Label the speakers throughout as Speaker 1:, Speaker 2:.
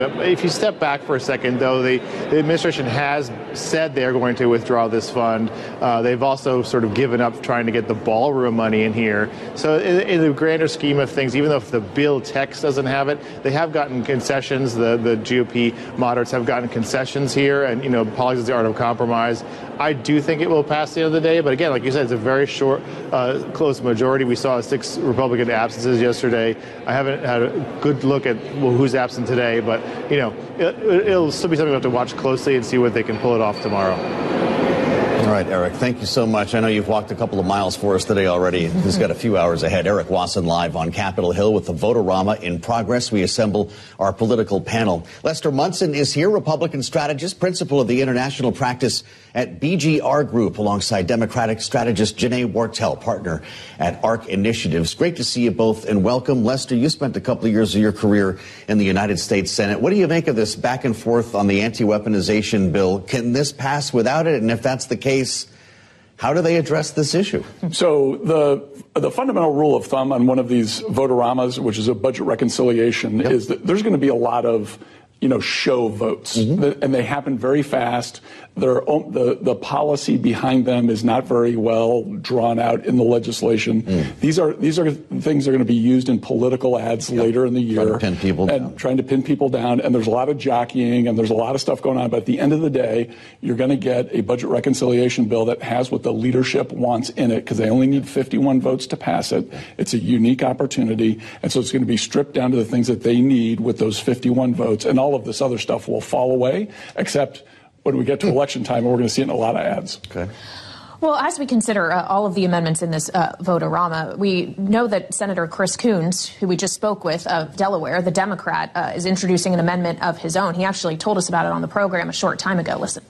Speaker 1: If you step back for a second, though, the administration has said they're going to withdraw this fund. They've also sort of given up trying to get the ballroom money in here. So in the grander scheme of things, even though if the bill text doesn't have it, they have gotten concessions. The GOP moderates have gotten concessions here, and, politics is the art of compromise. I do think it will pass the end of the day. But again, like you said, it's a very short, close majority. We saw 6 Republican absences yesterday. I haven't had a good look at who's absent today, but it'll still be something we have to watch closely and see what they can pull it off tomorrow.
Speaker 2: All right, Eric, thank you so much. I know you've walked a couple of miles for us today already. He's got a few hours ahead. Eric Wasson live on Capitol Hill with the Vote-A-Rama in progress. We assemble our political panel. Lester Munson is here, Republican strategist, principal of the international practice at BGR Group, alongside Democratic strategist Janae Wartell, partner at ARC Initiatives. Great to see you both, and welcome. Lester, you spent a couple of years of your career in the United States Senate. What do you make of this back and forth on the anti-weaponization bill? Can this pass without it? And if that's the case, how do they address this issue?
Speaker 3: So the fundamental rule of thumb on one of these Vote-A-Ramas, which is a budget reconciliation, is that there's going to be a lot of show votes, and they happen very fast. The policy behind them is not very well drawn out in the legislation. These are things that are going to be used in political ads later in the year, trying to pin people down. And there's a lot of jockeying, and there's a lot of stuff going on. But at the end of the day, you're going to get a budget reconciliation bill that has what the leadership wants in it, because they only need 51 votes to pass it. It's a unique opportunity, and so it's going to be stripped down to the things that they need with those 51 votes, and all of this other stuff will fall away, except when we get to election time, we're going to see it in a lot of ads.
Speaker 2: Okay.
Speaker 4: Well, as we consider all of the amendments in this Vote-A-Rama, we know that Senator Chris Coons, who we just spoke with of Delaware, the Democrat, is introducing an amendment of his own. He actually told us about it on the program a short time ago. Listen.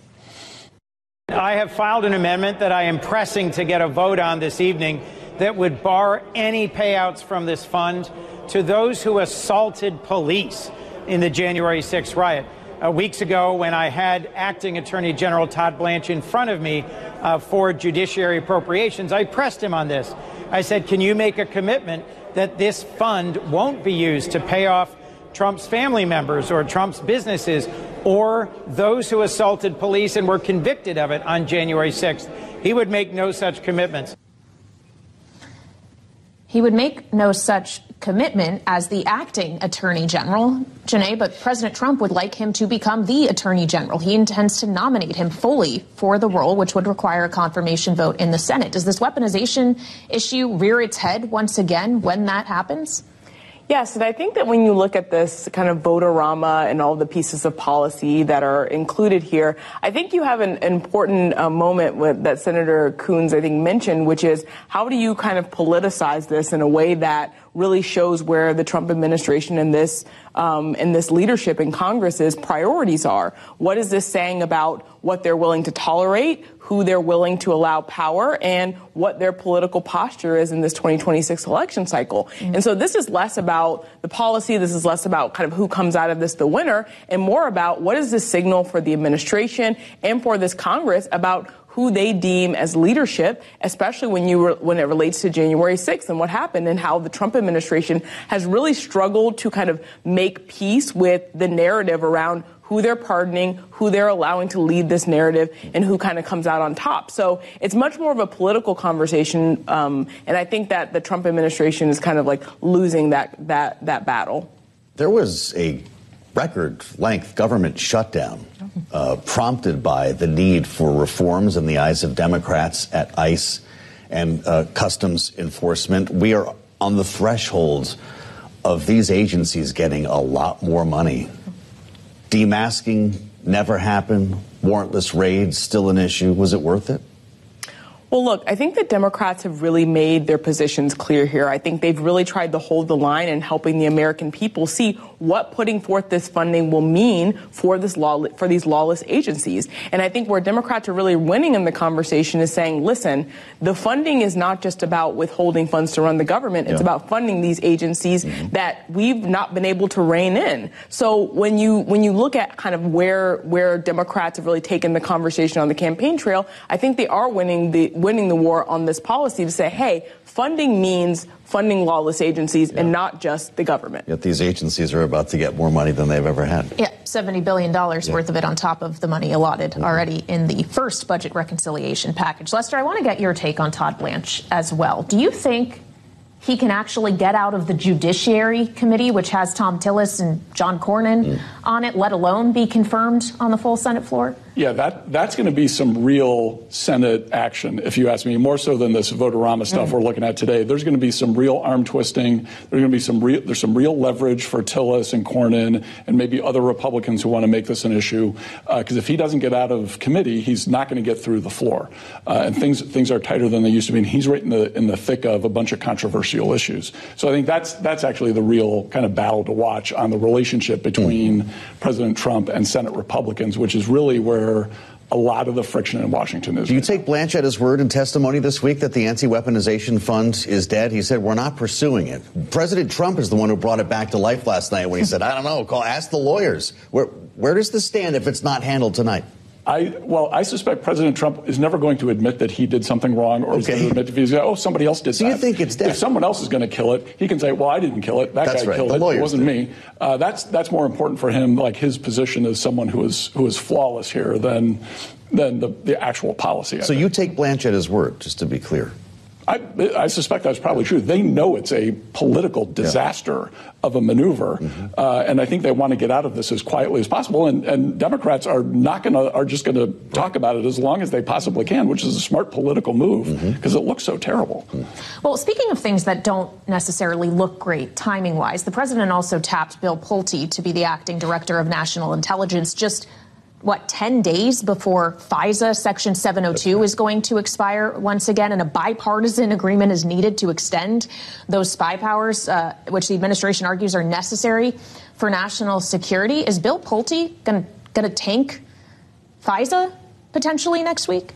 Speaker 5: I have filed an amendment that I am pressing to get a vote on this evening that would bar any payouts from this fund to those who assaulted police in the January 6th riot. Weeks ago, when I had Acting Attorney General Todd Blanche in front of me for judiciary appropriations, I pressed him on this. I said, can you make a commitment that this fund won't be used to pay off Trump's family members or Trump's businesses or those who assaulted police and were convicted of it on January 6th? He would make no such commitments.
Speaker 4: He would make no such commitment as the acting attorney general, Janae, but President Trump would like him to become the attorney general. He intends to nominate him fully for the role, which would require a confirmation vote in the Senate. Does this weaponization issue rear its head once again when that happens?
Speaker 6: Yes, and I think that when you look at this kind of Vote-A-Rama and all the pieces of policy that are included here, I think you have an important moment that Senator Coons, I think, mentioned, which is how do you kind of politicize this in a way that really shows where the Trump administration and this leadership in Congress's priorities are. What is this saying about what they're willing to tolerate, who they're willing to allow power, and what their political posture is in this 2026 election cycle? And so this is less about the policy. This is less about kind of who comes out of this the winner, and more about what is this signal for the administration and for this Congress about who they deem as leadership, especially when it relates to January 6th and what happened, and how the Trump administration has really struggled to kind of make peace with the narrative around who they're pardoning, who they're allowing to lead this narrative, and who kind of comes out on top. So it's much more of a political conversation, and I think that the Trump administration is kind of like losing that battle.
Speaker 2: There was a record-length government shutdown prompted by the need for reforms in the eyes of Democrats at ICE and customs enforcement. We are on the threshold of these agencies getting a lot more money. Demasking never happened. Warrantless raids still an issue. Was it worth it?
Speaker 6: Well, look, I think that Democrats have really made their positions clear here. I think they've really tried to hold the line in helping the American people see what putting forth this funding will mean for these lawless agencies. And I think where Democrats are really winning in the conversation is saying, listen, the funding is not just about withholding funds to run the government. It's about funding these agencies that we've not been able to rein in. So when you look at kind of where Democrats have really taken the conversation on the campaign trail, I think they are winning the winning the war on this policy to say, hey, funding means funding lawless agencies and not just the government.
Speaker 2: Yet these agencies are about to get more money than they've ever had.
Speaker 4: Yeah, $70 billion worth of it on top of the money allotted already in the first budget reconciliation package. Lester, I want to get your take on Todd Blanche as well. Do you think he can actually get out of the Judiciary Committee, which has Thom Tillis and John Cornyn on it, let alone be confirmed on the full Senate floor?
Speaker 3: Yeah, that's going to be some real Senate action, if you ask me, more so than this Votorama stuff we're looking at today. There's going to be some real arm twisting. There's going to be there's some real leverage for Tillis and Cornyn and maybe other Republicans who want to make this an issue. Because if he doesn't get out of committee, he's not going to get through the floor. And things are tighter than they used to be. And he's right in the thick of a bunch of controversial issues. So I think that's actually the real kind of battle to watch on the relationship between President Trump and Senate Republicans, which is really where a lot of the friction in Washington is.
Speaker 2: Do you take Blanche at his word in testimony this week that the anti-weaponization fund is dead? He said, we're not pursuing it. President Trump is the one who brought it back to life last night when he said, I don't know, ask the lawyers. Where does this stand if it's not handled tonight?
Speaker 3: I suspect President Trump is never going to admit that he did something wrong, or he's going to admit if he's somebody else did that.
Speaker 2: So you think it's dead?
Speaker 3: If someone else is going to kill it, he can say, well, I didn't kill it. That guy killed it. It wasn't me. That's more important for him, like his position as someone who is flawless here than the actual policy.
Speaker 2: So you take Blanche at his word, just to be clear.
Speaker 3: I suspect that's probably true. They know it's a political disaster of a maneuver, and I think they want to get out of this as quietly as possible. And Democrats are just going to talk about it as long as they possibly can, which is a smart political move because it looks so terrible.
Speaker 4: Well, speaking of things that don't necessarily look great timing-wise, the president also tapped Bill Pulte to be the acting director of national intelligence just 10 days before FISA Section 702 is going to expire once again, and a bipartisan agreement is needed to extend those spy powers, which the administration argues are necessary for national security. Is Bill Pulte going to tank FISA potentially next week?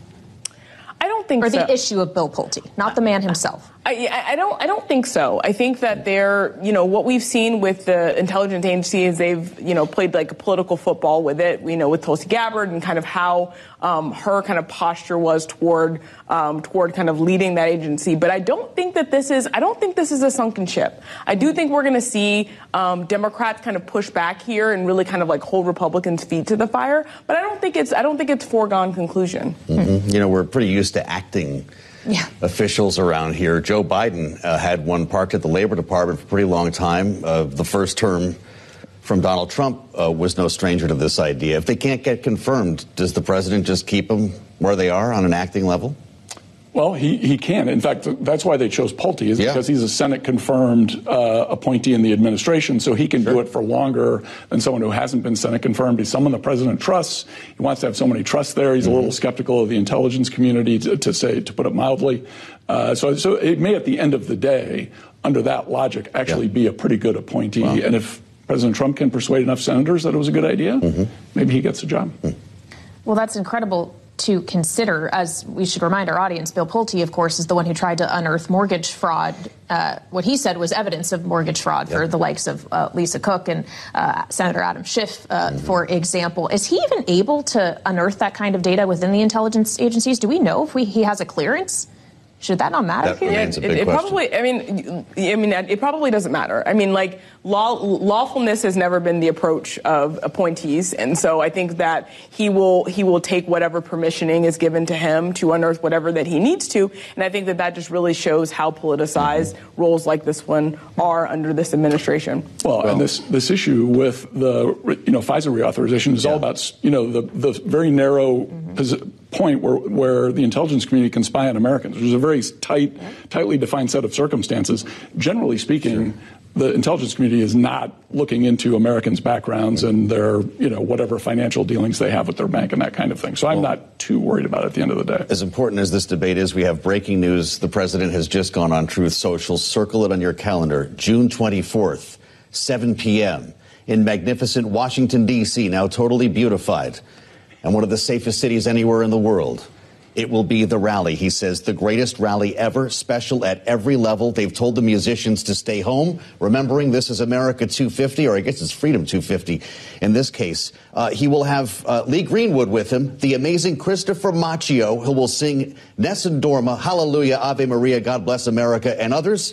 Speaker 6: I don't think so.
Speaker 4: Or the issue of Bill Pulte, not the man himself.
Speaker 6: I don't think so. I think that what we've seen with the intelligence agency is they've, played like a political football with it, with Tulsi Gabbard and kind of how her kind of posture was toward kind of leading that agency. But I don't think this is a sunken ship. I do think we're going to see Democrats kind of push back here and really kind of like hold Republicans' feet to the fire. But I don't think it's foregone conclusion.
Speaker 2: We're pretty used to acting officials around here. Joe Biden had one parked at the Labor Department for a pretty long time. The first term from Donald Trump was no stranger to this idea. If they can't get confirmed, does the president just keep them where they are on an acting level?
Speaker 3: Well, he can. In fact, that's why they chose Pulte, because he's a Senate-confirmed appointee in the administration, so he can do it for longer than someone who hasn't been Senate-confirmed. He's someone the president trusts. He wants to have somebody trust there. He's a little skeptical of the intelligence community, to put it mildly. So it may, at the end of the day, under that logic, actually be a pretty good appointee. Wow. And if President Trump can persuade enough senators that it was a good idea, maybe he gets the job.
Speaker 4: Well, that's incredible to consider, as we should remind our audience. Bill Pulte, of course, is the one who tried to unearth mortgage fraud. What he said was evidence of mortgage fraud for the likes of Lisa Cook and Senator Adam Schiff, for example. Is he even able to unearth that kind of data within the intelligence agencies? Do we know if he has a clearance? Should that not matter
Speaker 2: that
Speaker 4: here?
Speaker 2: Remains a big question.
Speaker 6: Probably. It probably doesn't matter. Lawfulness has never been the approach of appointees, and so I think that he will take whatever permissioning is given to him to unearth whatever that he needs to, and I think that just really shows how politicized roles like this one are under this administration.
Speaker 3: Well, and this issue with the FISA reauthorization is all about the very narrow point where the intelligence community can spy on Americans. There's a very tightly defined set of circumstances. Generally speaking, the intelligence community is not looking into Americans' backgrounds and their, whatever financial dealings they have with their bank and that kind of thing. So I'm not too worried about it at the end of the day.
Speaker 2: As important as this debate is, we have breaking news. The president has just gone on Truth Social. Circle it on your calendar. June 24th, 7 p.m. in magnificent Washington, D.C., now totally beautified, and one of the safest cities anywhere in the world. It will be the rally, he says, the greatest rally ever, special at every level. They've told the musicians to stay home, remembering this is America 250, or I guess it's Freedom 250 in this case. He will have Lee Greenwood with him, the amazing Christopher Macchio, who will sing Nessun Dorma, Hallelujah, Ave Maria, God Bless America, and others.